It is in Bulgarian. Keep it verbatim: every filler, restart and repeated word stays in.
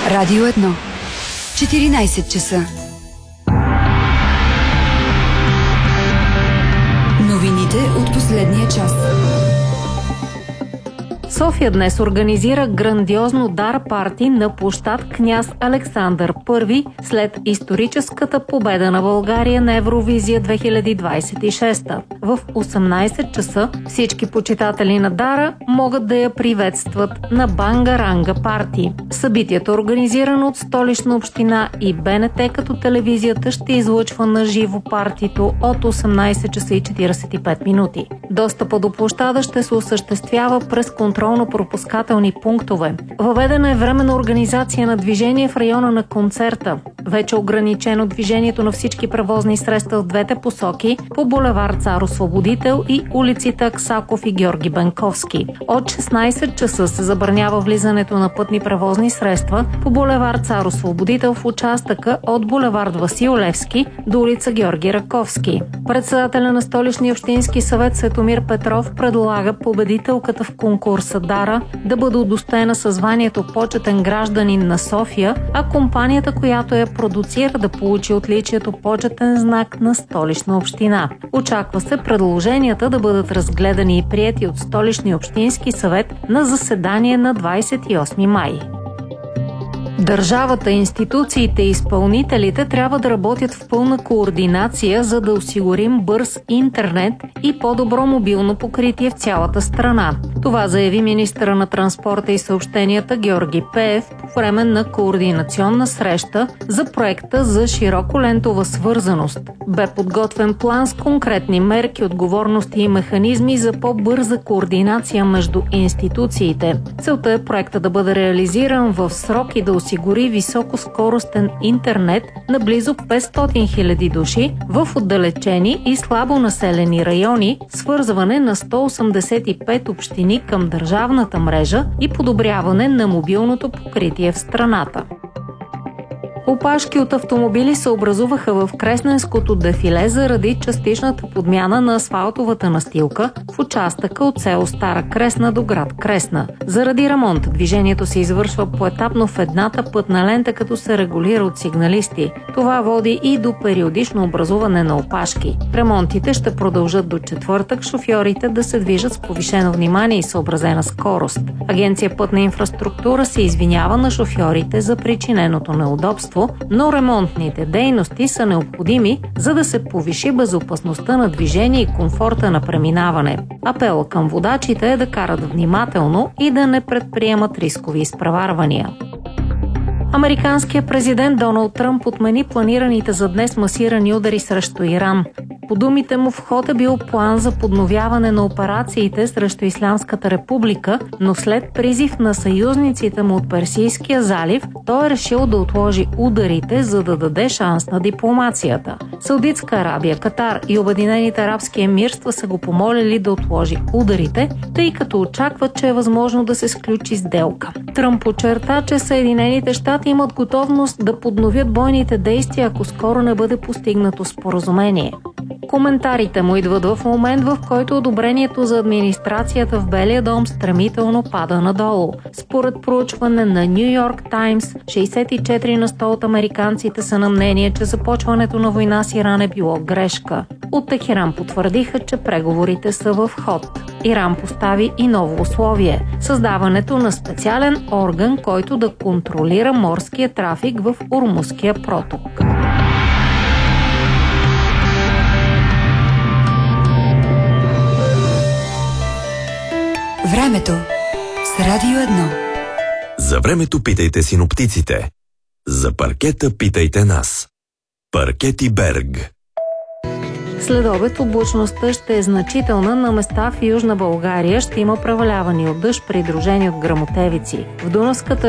Радио едно. четиринайсет часа. Новините от последния час. София днес организира грандиозно дар парти на площад Княз Александър Първи след историческата победа на България на Евровизия две хиляди двайсет и шеста. В осемнайсет часа всички почитатели на дара могат да я приветстват на Банга-ранга парти. Събитието е организирано от Столична община и БНТ, като телевизията ще излъчва на живо партито от осемнайсет часа и четирийсет и пет минути. Достъпа до площада ще се осъществява през контролно-пропускателни пунктове. Въведена е временна организация на движение в района на концерта. Вече ограничено движението на всички превозни средства в двете посоки по булевард Цар-Освободител и улиците Аксаков и Георги Бенковски. От шестнайсет часа се забранява влизането на пътни превозни средства по булевард Цар-Освободител в участъка от булевард Васил Левски до улица Георги Раковски. Председателя на Столичния общински съвет Светомир Петров предлага победителката в конкурса Дара да бъде удостоена със званието почетен гражданин на София, а компанията, която я продуцира, да получи отличието почетен знак на Столична община. Очаква се предложенията да бъдат разгледани и приети от Столичния общински съвет на заседание на двайсет и осми май. Държавата, институциите и изпълнителите трябва да работят в пълна координация, за да осигурим бърз интернет и по-добро мобилно покритие в цялата страна. Това заяви министъра на транспорта и съобщенията Георги Пеев по време на координационна среща за проекта за широколентова свързаност. Бе подготвен план с конкретни мерки, отговорности и механизми за по-бърза координация между институциите. Целта е проекта да бъде реализиран в срок и да осигури високоскоростен интернет на близо петстотин хиляди души в отдалечени и слабо населени райони, свързване на сто осемдесет и пет общини към държавната мрежа и подобряване на мобилното покритие в страната. Опашки от автомобили се образуваха в Кресненското дефиле заради частичната подмяна на асфалтовата настилка в участъка от село Стара Кресна до град Кресна. Заради ремонт движението се извършва поетапно в едната пътна лента, като се регулира от сигналисти. Това води и до периодично образуване на опашки. Ремонтите ще продължат до четвъртък, шофьорите да се движат с повишено внимание и съобразена скорост. Агенция Пътна инфраструктура се извинява на шофьорите за причиненото неудобство, но ремонтните дейности са необходими, за да се повиши безопасността на движение и комфорта на преминаване. Апелът към водачите е да карат внимателно и да не предприемат рискови изпреварвания. Американският президент Доналд Тръмп отмени планираните за днес масирани удари срещу Иран. По думите му в ход е бил план за подновяване на операциите срещу Ислямската република, но след призив на съюзниците му от Персийския залив, той е решил да отложи ударите, за да даде шанс на дипломацията. Саудитска Арабия, Катар и Обединените арабски емирства са го помолили да отложи ударите, тъй като очакват, че е възможно да се сключи сделка. Тръмп подчерта, че Съединените щати имат готовност да подновят бойните действия, ако скоро не бъде постигнато споразумение. Коментарите му идват в момент, в който одобрението за администрацията в Белия дом стремително пада надолу. Според проучване на Ню Йорк Таймс, шейсет и четири на сто от американците са на мнение, че започването на война с Иран е било грешка. От Техеран потвърдиха, че преговорите са в ход. Иран постави и ново условие – създаването на специален орган, който да контролира морския трафик в Ормузския проток. Времето с Радио едно. За времето питайте синоптиците. За паркета питайте нас. Паркети Берг. След обед облачността ще е значителна, на места в Южна България ще има преваляване от дъжд, придружени от гръмотевици. В Дунавската